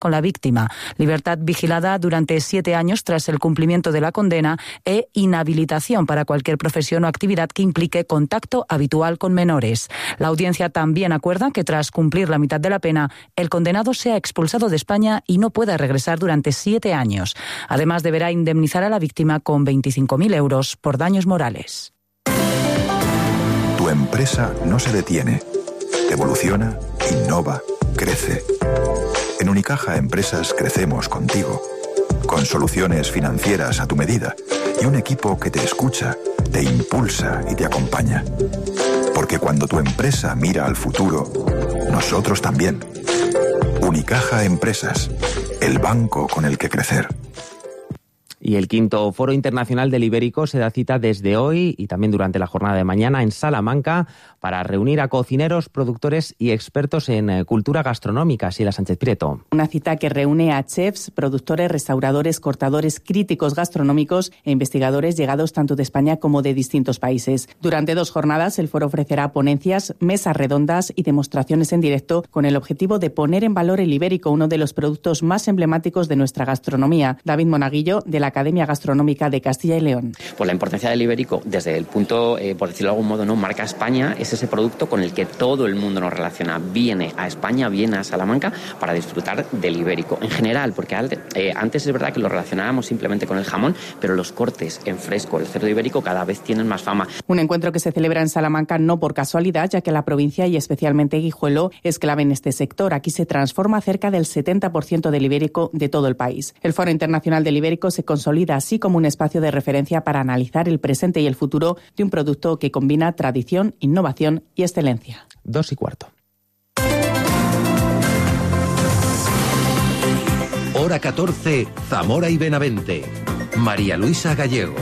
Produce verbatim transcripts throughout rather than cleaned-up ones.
con la víctima, libertad vigilada durante siete años tras el cumplimiento de la condena e inhabilitación para cualquier profesión o actividad que implique contacto habitual con menores. La audiencia también acuerda que tras cumplir la mitad de la pena, el condenado sea expulsado de España y no pueda regresar durante siete años. Además, deberá indemnizar a la víctima con veinticinco mil euros por daños morales. Tu empresa no se detiene. Evoluciona, innova, crece. En Unicaja Empresas crecemos contigo, con soluciones financieras a tu medida y un equipo que te escucha, te impulsa y te acompaña. Porque cuando tu empresa mira al futuro, nosotros también. Unicaja Empresas, el banco con el que crecer. Y el quinto Foro Internacional del Ibérico se da cita desde hoy y también durante la jornada de mañana en Salamanca para reunir a cocineros, productores y expertos en cultura gastronómica. Sila Sánchez Prieto. Una cita que reúne a chefs, productores, restauradores, cortadores, críticos gastronómicos e investigadores llegados tanto de España como de distintos países. Durante dos jornadas el foro ofrecerá ponencias, mesas redondas y demostraciones en directo con el objetivo de poner en valor el ibérico, uno de los productos más emblemáticos de nuestra gastronomía. David Monaguillo, de la Academia Gastronómica de Castilla y León. Pues la importancia del ibérico, desde el punto, eh, por decirlo de algún modo, no marca España, es ese producto con el que todo el mundo nos relaciona. Viene a España, viene a Salamanca para disfrutar del ibérico. En general, porque eh, antes es verdad que lo relacionábamos simplemente con el jamón, pero los cortes en fresco, el cerdo ibérico, cada vez tienen más fama. Un encuentro que se celebra en Salamanca no por casualidad, ya que la provincia y especialmente Guijuelo es clave en este sector. Aquí se transforma cerca del setenta por ciento del ibérico de todo el país. El Foro Internacional del Ibérico se consolida así como un espacio de referencia para analizar el presente y el futuro de un producto que combina tradición, innovación y excelencia. Dos y cuarto. Hora catorce, Zamora y Benavente. María Luisa Gallego.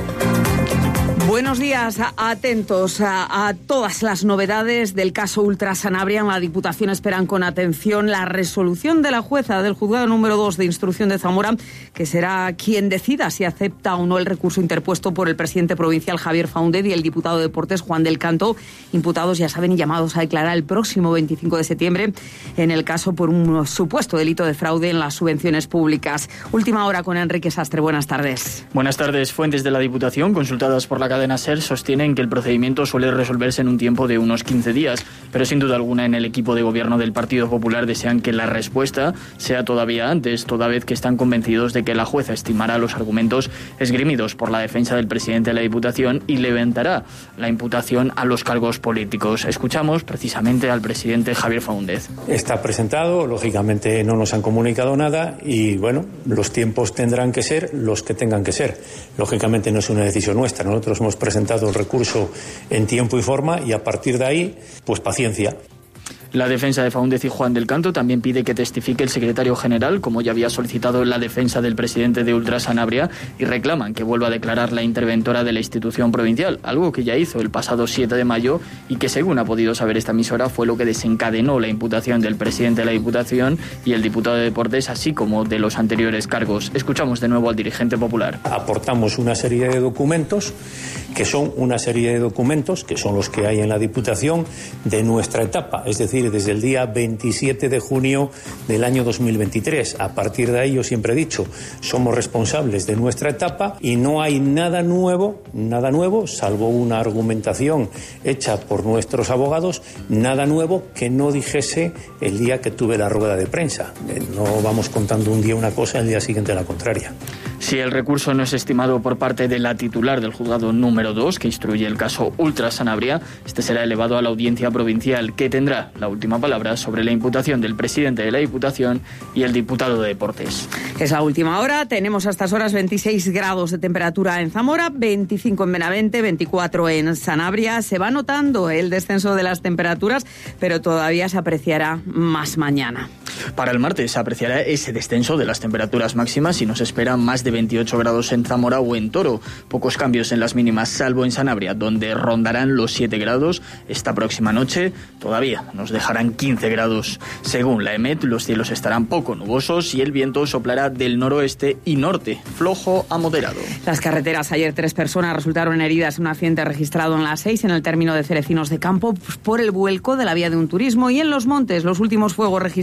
Buenos días, atentos a, a todas las novedades del caso Ultra Sanabria. En la Diputación esperan con atención la resolución de la jueza del juzgado número dos de instrucción de Zamora, que será quien decida si acepta o no el recurso interpuesto por el presidente provincial Javier Faúndez y el diputado de Deportes Juan del Canto, imputados, ya saben, y llamados a declarar el próximo veinticinco de septiembre en el caso por un supuesto delito de fraude en las subvenciones públicas. Última hora con Enrique Sastre. Buenas tardes. Buenas tardes. Fuentes de la Diputación, consultadas por la cadena SER, sostienen que el procedimiento suele resolverse en un tiempo de unos quince días, pero sin duda alguna en el equipo de gobierno del Partido Popular desean que la respuesta sea todavía antes, toda vez que están convencidos de que la jueza estimará los argumentos esgrimidos por la defensa del presidente de la Diputación y levantará la imputación a los cargos políticos. Escuchamos precisamente al presidente Javier Faúndez. Está presentado, lógicamente no nos han comunicado nada y bueno, los tiempos tendrán que ser los que tengan que ser. Lógicamente no es una decisión nuestra, nosotros hemos presentado el recurso en tiempo y forma y a partir de ahí, pues paciencia. La defensa de Faúndez y Juan del Canto también pide que testifique el secretario general, como ya había solicitado la defensa del presidente de Ultra Sanabria, y reclaman que vuelva a declarar la interventora de la institución provincial, algo que ya hizo el pasado siete de mayo y que, según ha podido saber esta emisora, fue lo que desencadenó la imputación del presidente de la Diputación y el diputado de Deportes, así como de los anteriores cargos. Escuchamos de nuevo al dirigente popular. Aportamos una serie de documentos, que son una serie de documentos, que son los que hay en la Diputación, de nuestra etapa, es decir, desde el día veintisiete de junio del año dos mil veintitrés. A partir de ahí, yo siempre he dicho, somos responsables de nuestra etapa y no hay nada nuevo, nada nuevo, salvo una argumentación hecha por nuestros abogados, nada nuevo que no dijese el día que tuve la rueda de prensa. No vamos contando un día una cosa y el día siguiente la contraria. Si el recurso no es estimado por parte de la titular del juzgado número dos, que instruye el caso Ultra Sanabria, este será elevado a la audiencia provincial, que tendrá la última palabra sobre la imputación del presidente de la Diputación y el diputado de Deportes. Es la última hora. Tenemos a estas horas veintiséis grados de temperatura en Zamora, veinticinco en Benavente, veinticuatro en Sanabria. Se va notando el descenso de las temperaturas, pero todavía se apreciará más mañana. Para el martes se apreciará ese descenso de las temperaturas máximas y nos esperan más de veintiocho grados en Zamora o en Toro. Pocos cambios en las mínimas, salvo en Sanabria, donde rondarán los siete grados. Esta próxima noche todavía nos dejarán quince grados. Según la EMET, los cielos estarán poco nubosos y el viento soplará del noroeste y norte, flojo a moderado. Las carreteras. Ayer tres personas resultaron heridas en un accidente registrado en la seis, en el término de Cerecinos de Campo, por el vuelco de la vía de un turismo. Y en Los Montes, los últimos fuegos registrados ayer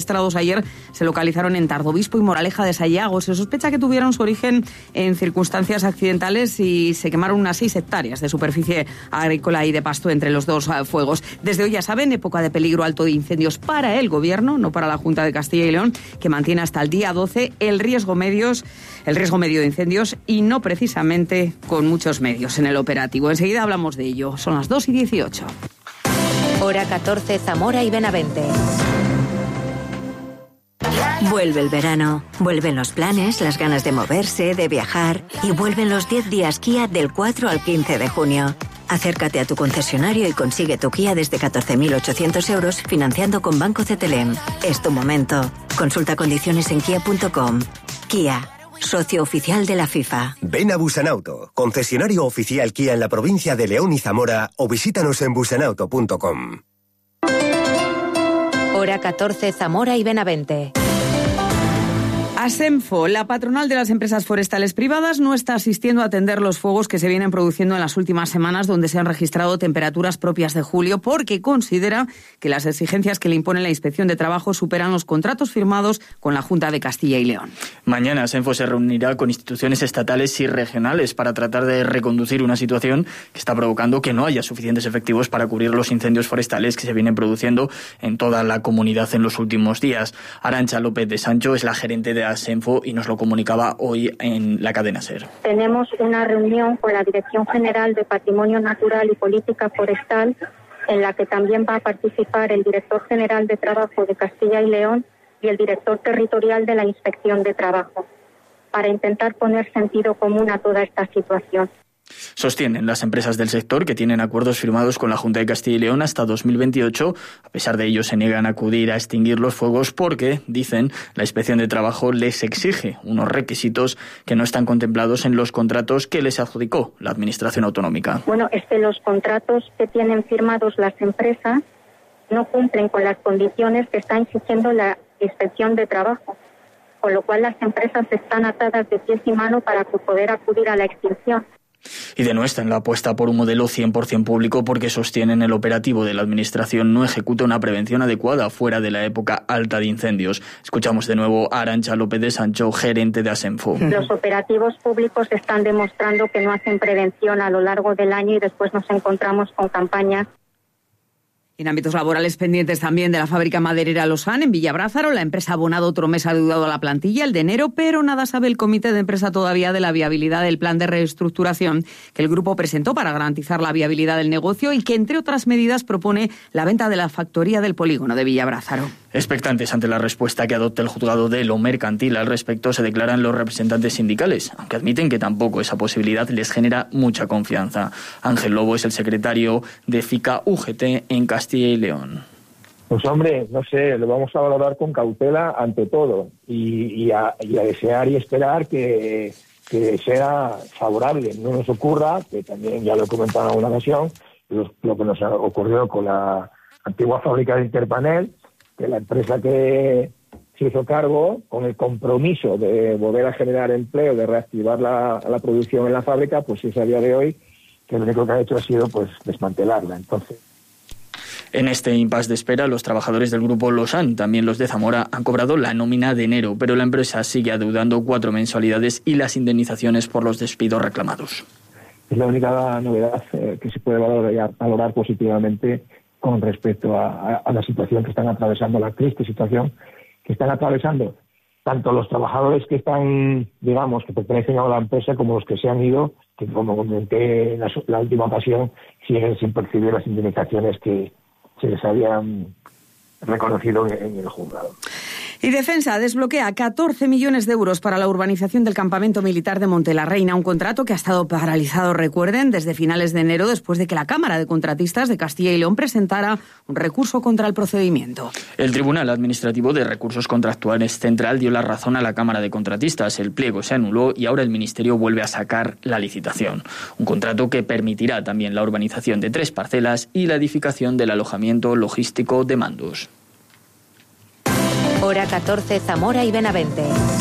ayer se localizaron en Tardobispo y Moraleja de Sayago. Se sospecha que tuvieron su origen en circunstancias accidentales y se quemaron unas seis hectáreas de superficie agrícola y de pasto entre los dos fuegos. Desde hoy, ya saben, época de peligro alto de incendios para el Gobierno, no para la Junta de Castilla y León, que mantiene hasta el día doce el riesgo medios, el riesgo medio de incendios y no precisamente con muchos medios en el operativo. Enseguida hablamos de ello. Son las dos y dieciocho. Hora catorce, Zamora y Benavente. Vuelve el verano, vuelven los planes, las ganas de moverse, de viajar y vuelven los diez días Kia del cuatro al quince de junio. Acércate a tu concesionario y consigue tu Kia desde catorce mil ochocientos euros financiando con Banco C T L E M. Es tu momento. Consulta condiciones en kia punto com. Kia, socio oficial de la FIFA. Ven a Busanauto, concesionario oficial Kia en la provincia de León y Zamora, o visítanos en busanauto punto com. Hora catorce, Zamora y Benavente. Asenfo, la patronal de las empresas forestales privadas, no está asistiendo a atender los fuegos que se vienen produciendo en las últimas semanas, donde se han registrado temperaturas propias de julio, porque considera que las exigencias que le impone la Inspección de Trabajo superan los contratos firmados con la Junta de Castilla y León. Mañana Asenfo se reunirá con instituciones estatales y regionales para tratar de reconducir una situación que está provocando que no haya suficientes efectivos para cubrir los incendios forestales que se vienen produciendo en toda la comunidad en los últimos días. Arantxa López de Sancho es la gerente de Asenfo y nos lo comunicaba hoy en la cadena SER. Tenemos una reunión con la Dirección General de Patrimonio Natural y Política Forestal, en la que también va a participar el Director General de Trabajo de Castilla y León y el Director Territorial de la Inspección de Trabajo, para intentar poner sentido común a toda esta situación. Sostienen las empresas del sector que tienen acuerdos firmados con la Junta de Castilla y León hasta dos mil veintiocho. A pesar de ello, se niegan a acudir a extinguir los fuegos porque, dicen, la Inspección de Trabajo les exige unos requisitos que no están contemplados en los contratos que les adjudicó la Administración Autonómica. Bueno, es que los contratos que tienen firmados las empresas no cumplen con las condiciones que está exigiendo la Inspección de Trabajo, con lo cual las empresas están atadas de pies y mano para poder acudir a la extinción. Y denuestran la apuesta por un modelo cien por ciento público porque sostienen el operativo de la Administración no ejecuta una prevención adecuada fuera de la época alta de incendios. Escuchamos de nuevo a Arantxa López de Sancho, gerente de Asenfo. Los operativos públicos están demostrando que no hacen prevención a lo largo del año y después nos encontramos con campañas. En ámbitos laborales pendientes también de la fábrica maderera Losán, en Villabrázaro, la empresa ha abonado otro mes adeudado a la plantilla, el de enero, pero nada sabe el comité de empresa todavía de la viabilidad del plan de reestructuración que el grupo presentó para garantizar la viabilidad del negocio y que, entre otras medidas, propone la venta de la factoría del polígono de Villabrázaro. Expectantes ante la respuesta que adopte el juzgado de lo mercantil al respecto, se declaran los representantes sindicales, aunque admiten que tampoco esa posibilidad les genera mucha confianza. Ángel Lobo es el secretario de FICA U G T en Castilla y León. Pues hombre, no sé, lo vamos a valorar con cautela ante todo y, y, a, y a desear y esperar que, que sea favorable. No nos ocurra, que también ya lo he comentado en alguna ocasión, lo, lo que nos ocurrió con la antigua fábrica de Interpanel, que la empresa que se hizo cargo, con el compromiso de volver a generar empleo, de reactivar la, la producción en la fábrica, pues es a día de hoy que lo único que ha hecho ha sido pues desmantelarla. Entonces, en este impasse de espera, los trabajadores del grupo Losán, también los de Zamora, han cobrado la nómina de enero, pero la empresa sigue adeudando cuatro mensualidades y las indemnizaciones por los despidos reclamados. Es la única novedad eh, que se puede valorar, valorar positivamente con respecto a, a, a la situación que están atravesando, la triste situación que están atravesando tanto los trabajadores que están, digamos, que pertenecen a la empresa, como los que se han ido, que como comenté en la, la última ocasión, siguen sin percibir las indemnizaciones que se les habían reconocido en, en el juzgado. Y Defensa desbloquea catorce millones de euros para la urbanización del campamento militar de Monte la Reina, un contrato que ha estado paralizado, recuerden, desde finales de enero, después de que la Cámara de Contratistas de Castilla y León presentara un recurso contra el procedimiento. El Tribunal Administrativo de Recursos Contractuales Central dio la razón a la Cámara de Contratistas. El pliego se anuló y ahora el Ministerio vuelve a sacar la licitación. Un contrato que permitirá también la urbanización de tres parcelas y la edificación del alojamiento logístico de mandos. Hora catorce, Zamora y Benavente.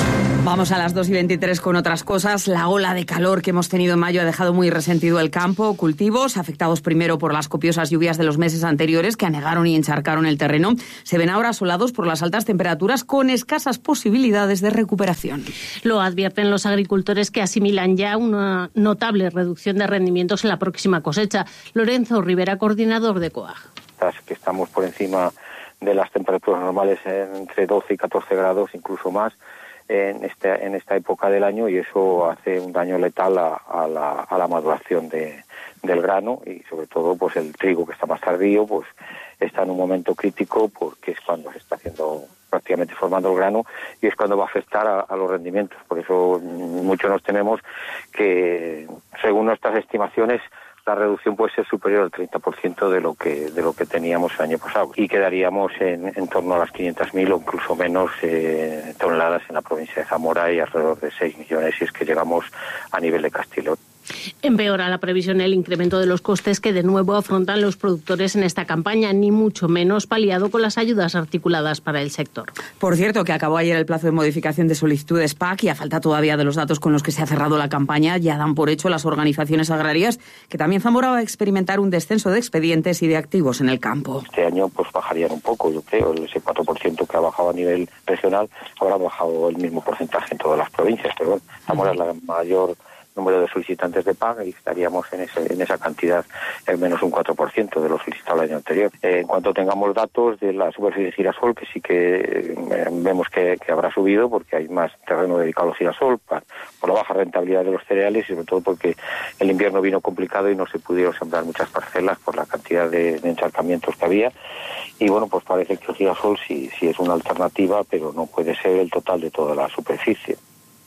Vamos a las dos y veintitrés con otras cosas. La ola de calor que hemos tenido en mayo ha dejado muy resentido el campo, cultivos, afectados primero por las copiosas lluvias de los meses anteriores que anegaron y encharcaron el terreno. Se ven ahora asolados por las altas temperaturas con escasas posibilidades de recuperación. Lo advierten los agricultores, que asimilan ya una notable reducción de rendimientos en la próxima cosecha. Lorenzo Rivera, coordinador de COAG. Que estamos por encima de las temperaturas normales entre doce y catorce grados, incluso más, en esta, en esta época del año, y eso hace un daño letal a, a, la, a la maduración de, del grano, y sobre todo pues el trigo, que está más tardío, pues está en un momento crítico porque es cuando se está haciendo prácticamente formando el grano y es cuando va a afectar a, a los rendimientos. Por eso mucho nos tememos que, según nuestras estimaciones, la reducción puede ser superior al treinta por ciento de lo que de lo que teníamos el año pasado, y quedaríamos en, en torno a las quinientas mil o incluso menos eh, toneladas en la provincia de Zamora, y alrededor de seis millones si es que llegamos a nivel de Castilla. Empeora la previsión el incremento de los costes que de nuevo afrontan los productores en esta campaña, ni mucho menos paliado con las ayudas articuladas para el sector. Por cierto, que acabó ayer el plazo de modificación de solicitudes P A C y a falta todavía de los datos con los que se ha cerrado la campaña, ya dan por hecho las organizaciones agrarias que también Zamora va a experimentar un descenso de expedientes y de activos en el campo. Este año pues bajarían un poco, yo creo, ese cuatro por ciento que ha bajado a nivel regional, habrá bajado el mismo porcentaje en todas las provincias, pero bueno, Zamora es la mayor número de solicitantes de P A C y estaríamos en, ese, en esa cantidad, en menos un cuatro por ciento de lo solicitado el año anterior. Eh, en cuanto tengamos datos de la superficie de girasol, que sí que eh, vemos que, que habrá subido porque hay más terreno dedicado al girasol, para, por la baja rentabilidad de los cereales y sobre todo porque el invierno vino complicado y no se pudieron sembrar muchas parcelas por la cantidad de, de encharcamientos que había. Y bueno, pues parece que el girasol sí, sí es una alternativa, pero no puede ser el total de toda la superficie.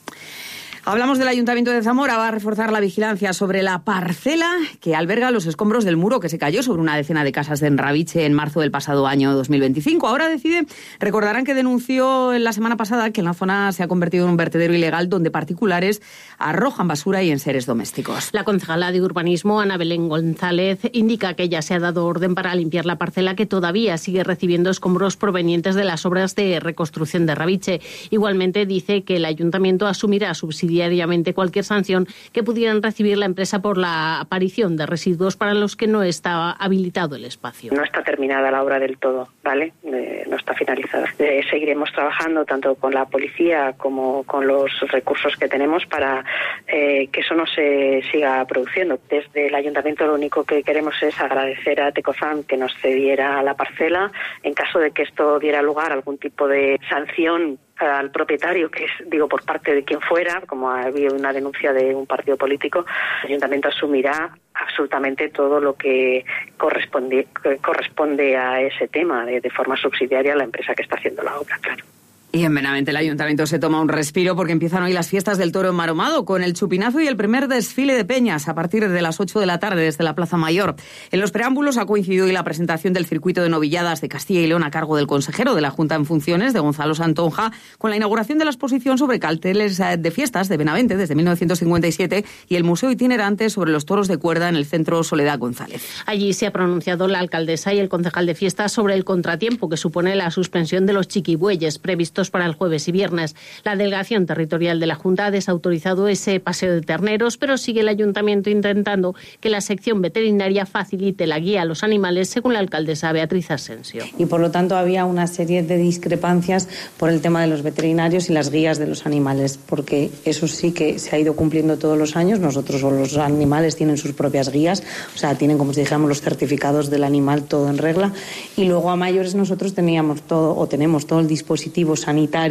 Hablamos del Ayuntamiento de Zamora. Va a reforzar la vigilancia sobre la parcela que alberga los escombros del muro que se cayó sobre una decena de casas de Enrabiche en marzo del pasado año dos mil veinticinco. Ahora decide, recordarán que denunció en la semana pasada que en la zona se ha convertido en un vertedero ilegal donde particulares arrojan basura y enseres domésticos. La concejala de Urbanismo, Ana Belén González, indica que ya se ha dado orden para limpiar la parcela que todavía sigue recibiendo escombros provenientes de las obras de reconstrucción de Enrabiche. Igualmente dice que el Ayuntamiento asumirá subsidiariamente cualquier sanción que pudieran recibir la empresa por la aparición de residuos para los que no está habilitado el espacio. No está terminada la obra del todo, ¿vale? Eh, no está finalizada. Eh, seguiremos trabajando tanto con la policía como con los recursos que tenemos para eh, que eso no se siga produciendo. Desde el Ayuntamiento lo único que queremos es agradecer a Tecozan que nos cediera la parcela. En caso de que esto diera lugar a algún tipo de sanción al propietario, que es, digo, por parte de quien fuera, como ha habido una denuncia de un partido político, el Ayuntamiento asumirá absolutamente todo lo que corresponde, que corresponde a ese tema, de, de forma subsidiaria a la empresa que está haciendo la obra, claro. Y en Benavente el Ayuntamiento se toma un respiro porque empiezan hoy las fiestas del Toro Enmaromado con el chupinazo y el primer desfile de peñas a partir de las ocho de la tarde desde la Plaza Mayor. En los preámbulos ha coincidido hoy la presentación del circuito de novilladas de Castilla y León a cargo del consejero de la Junta en funciones, de Gonzalo Santonja, con la inauguración de la exposición sobre carteles de fiestas de Benavente desde mil novecientos cincuenta y siete y el museo itinerante sobre los toros de cuerda en el centro Soledad González. Allí se ha pronunciado la alcaldesa y el concejal de fiestas sobre el contratiempo que supone la suspensión de los chiquibueyes previstos para el jueves y viernes. La delegación territorial de la Junta ha desautorizado ese paseo de terneros, pero sigue el Ayuntamiento intentando que la sección veterinaria facilite la guía a los animales, según la alcaldesa Beatriz Asensio. Y por lo tanto había una serie de discrepancias por el tema de los veterinarios y las guías de los animales, porque eso sí que se ha ido cumpliendo todos los años. Nosotros o los animales tienen sus propias guías, o sea, tienen, como si dijéramos, los certificados del animal, todo en regla. Y luego a mayores nosotros teníamos todo, o tenemos todo el dispositivo sanitario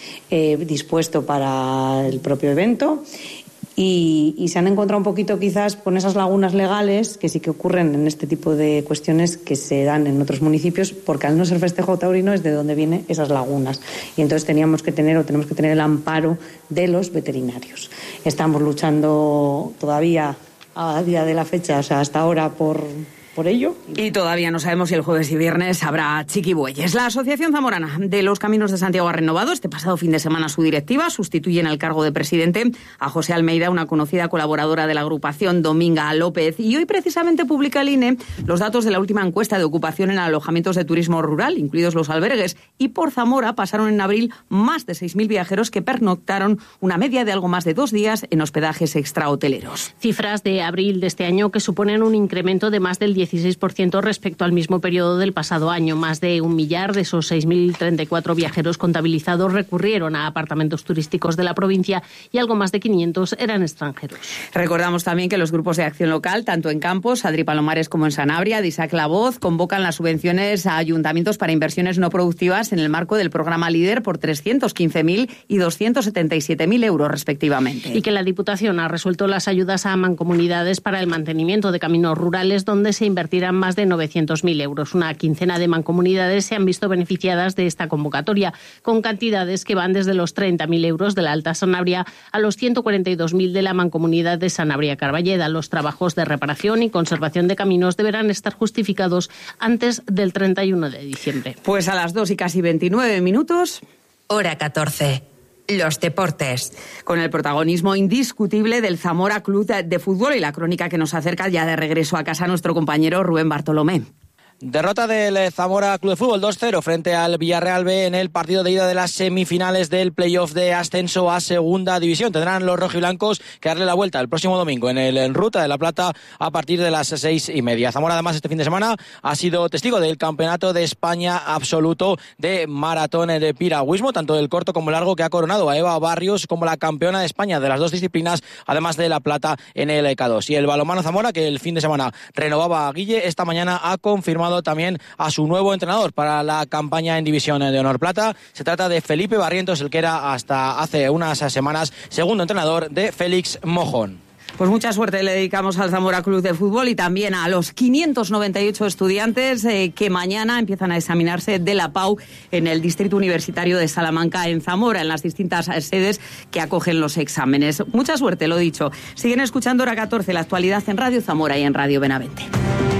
Eh, dispuesto para el propio evento y, y se han encontrado un poquito quizás con esas lagunas legales que sí que ocurren en este tipo de cuestiones que se dan en otros municipios, porque al no ser festejo taurino es de donde vienen esas lagunas y entonces teníamos que tener o tenemos que tener el amparo de los veterinarios. Estamos luchando todavía a día de la fecha, o sea, hasta ahora por por ello. Y todavía no sabemos si el jueves y viernes habrá chiquibueyes. La Asociación Zamorana de los Caminos de Santiago ha renovado este pasado fin de semana su directiva. Sustituye en el cargo de presidente a José Almeida, una conocida colaboradora de la agrupación, Dominga López. Y hoy precisamente publica el I N E los datos de la última encuesta de ocupación en alojamientos de turismo rural, incluidos los albergues. Y por Zamora pasaron en abril más de seis mil viajeros que pernoctaron una media de algo más de dos días en hospedajes extrahoteleros. Cifras de abril de este año que suponen un incremento de más del dieciséis por ciento respecto al mismo periodo del pasado año. Más de un millar de esos seis mil treinta y cuatro viajeros contabilizados recurrieron a apartamentos turísticos de la provincia y algo más de quinientos eran extranjeros. Recordamos también que los grupos de acción local, tanto en Campos, Adri Palomares como en Sanabria, de Isaac La Voz, convocan las subvenciones a ayuntamientos para inversiones no productivas en el marco del programa LEADER por trescientos quince mil y doscientos setenta y siete mil euros respectivamente. Y que la Diputación ha resuelto las ayudas a mancomunidades para el mantenimiento de caminos rurales, donde se invertirán más de novecientos mil euros. Una quincena de mancomunidades se han visto beneficiadas de esta convocatoria, con cantidades que van desde los treinta mil euros de la Alta Sanabria a los ciento cuarenta y dos mil de la mancomunidad de Sanabria-Carballeda. Los trabajos de reparación y conservación de caminos deberán estar justificados antes del treinta y uno de diciembre. Pues a las dos y casi veintinueve minutos. Hora catorce. Los deportes. Con el protagonismo indiscutible del Zamora Club de Fútbol y la crónica que nos acerca ya de regreso a casa nuestro compañero Rubén Bartolomé. Derrota del Zamora Club de Fútbol dos cero frente al Villarreal B en el partido de ida de las semifinales del playoff de ascenso a Segunda División. Tendrán los rojiblancos que darle la vuelta el próximo domingo en el en Ruta de la Plata a partir de las seis y media. Zamora además este fin de semana ha sido testigo del Campeonato de España absoluto de maratón de piragüismo, tanto del corto como el largo, que ha coronado a Eva Barrios como la campeona de España de las dos disciplinas, además de la plata en el K dos. Y el balonmano Zamora, que el fin de semana renovaba a Guille, esta mañana ha confirmado también a su nuevo entrenador para la campaña en División de Honor Plata. Se trata de Felipe Barrientos, el que era hasta hace unas semanas segundo entrenador de Félix Mojón. Pues mucha suerte le dedicamos al Zamora Club de Fútbol y también a los quinientos noventa y ocho estudiantes eh, que mañana empiezan a examinarse de la P A U en el Distrito Universitario de Salamanca, en Zamora, en las distintas sedes que acogen los exámenes. Mucha suerte, lo dicho. Siguen escuchando Hora catorce, la actualidad en Radio Zamora y en Radio Benavente.